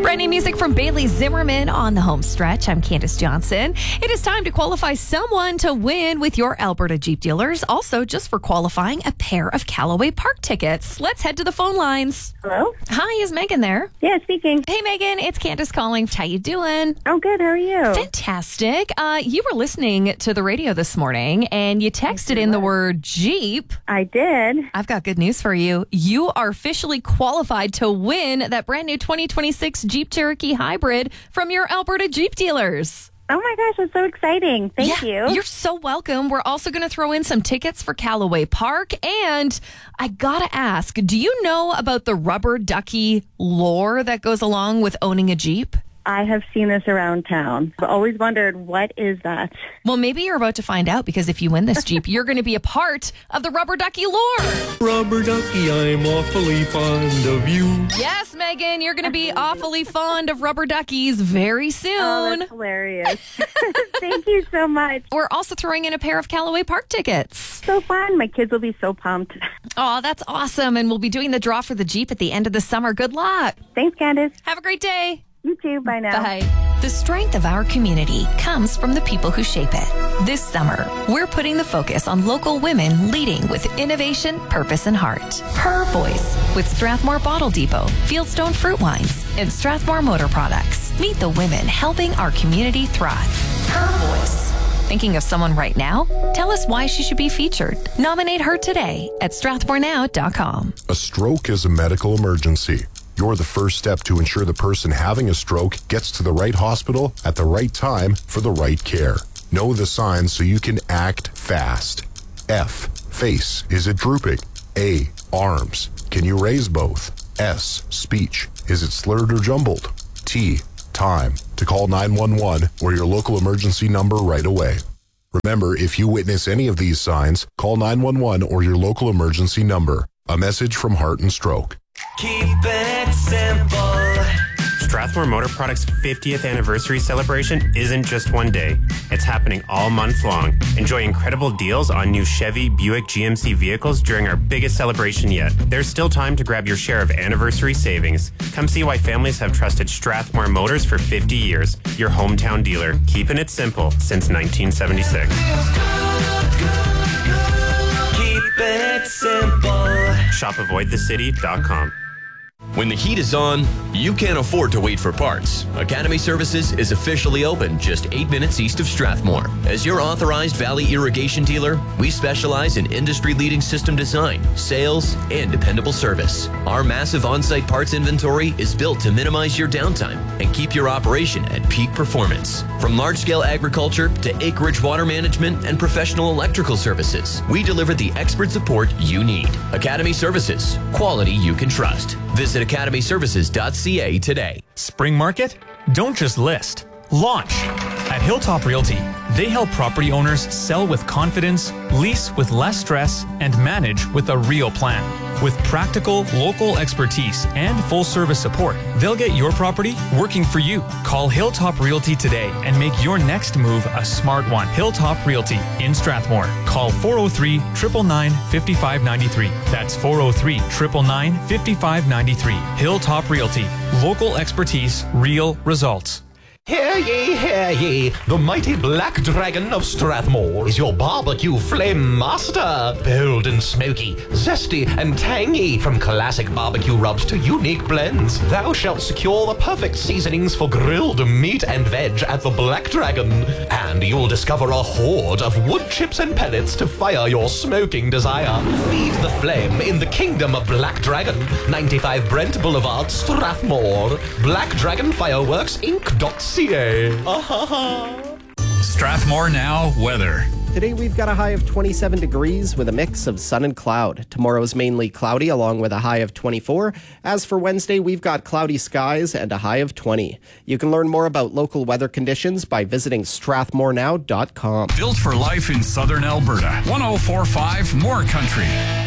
Brand new music from Bailey Zimmerman on the home stretch. I'm Candace Johnson. It is time to qualify someone to win with your Alberta Jeep dealers. Also, just for qualifying, a pair of Callaway Park tickets. Let's head to the phone lines. Hello? Hi, is Megan there? Yeah, speaking. Hey, Megan, it's Candace calling. How you doing? Oh, good. How are you? Fantastic. You were listening to the radio this morning, and you texted in the word Jeep. I did. I've got good news for you. You are officially qualified to win that brand new 2026 Jeep Cherokee Hybrid from your Alberta Jeep dealers. Oh my gosh, that's so exciting. Thank you. You're so welcome. We're also going to throw in some tickets for Callaway Park. And I got to ask, do you know about the rubber ducky lore that goes along with owning a Jeep? I have seen this around town. I've always wondered, what is that? Well, maybe you're about to find out, because if you win this Jeep, you're going to be a part of the rubber ducky lore. Rubber ducky, I'm awfully fond of you. Yes, Megan, you're going to be awfully fond of rubber duckies very soon. Oh, that's hilarious. Thank you so much. We're also throwing in a pair of Callaway Park tickets. So fun. My kids will be so pumped. Oh, that's awesome. And we'll be doing the draw for the Jeep at the end of the summer. Good luck. Thanks, Candace. Have a great day. You too. Bye now. Bye. The strength of our community comes from the people who shape it. This summer, we're putting the focus on local women leading with innovation, purpose, and heart. Her Voice with Strathmore Bottle Depot, Fieldstone Fruit Wines, and Strathmore Motor Products. Meet the women helping our community thrive. Her Voice. Thinking of someone right now? Tell us why she should be featured. Nominate her today at strathmorenow.com. A stroke is a medical emergency. You're the first step to ensure the person having a stroke gets to the right hospital at the right time for the right care. Know the signs so you can act fast. F, face. Is it drooping? A, arms. Can you raise both? S, speech. Is it slurred or jumbled? T, time. To call 911 or your local emergency number right away. Remember, if you witness any of these signs, call 911 or your local emergency number. A message from Heart and Stroke. Keep it simple. Strathmore Motor Products' 50th anniversary celebration isn't just one day. It's happening all month long. Enjoy incredible deals on new Chevy, Buick, GMC vehicles during our biggest celebration yet. There's still time to grab your share of anniversary savings. Come see why families have trusted Strathmore Motors for 50 years. Your hometown dealer, keeping it simple since 1976. Keep it simple. ShopAvoidTheCity.com. When the heat is on, you can't afford to wait for parts. Academy Services is officially open just 8 minutes east of Strathmore. As your authorized Valley irrigation dealer, we specialize in industry-leading system design, sales, and dependable service. Our massive on-site parts inventory is built to minimize your downtime and keep your operation at peak performance. From large-scale agriculture to acreage water management and professional electrical services, we deliver the expert support you need. Academy Services, quality you can trust. Visit academyservices.ca today. Spring Market? Don't just list. Launch. At Hilltop Realty, they help property owners sell with confidence, lease with less stress, and manage with a real plan. With practical, local expertise and full-service support, they'll get your property working for you. Call Hilltop Realty today and make your next move a smart one. Hilltop Realty in Strathmore. Call 403-999-5593. That's 403-999-5593. Hilltop Realty. Local expertise, real results. Hear ye, hear ye, the mighty Black Dragon of Strathmore is your barbecue flame master. Bold and smoky, zesty and tangy, from classic barbecue rubs to unique blends, thou shalt secure the perfect seasonings for grilled meat and veg at the Black Dragon. And you'll discover a horde of wood chips and pellets to fire your smoking desire. Feed the flame in the kingdom of Black Dragon, 95 Brent Boulevard, Strathmore. Black Dragon Fireworks Inc.ca. Strathmore Now weather. Today we've got a high of 27 degrees with a mix of sun and cloud. Tomorrow's mainly cloudy along with a high of 24. As for Wednesday, we've got cloudy skies and a high of 20. You can learn more about local weather conditions by visiting strathmorenow.com. Built for life in southern Alberta. 104.5 More Country.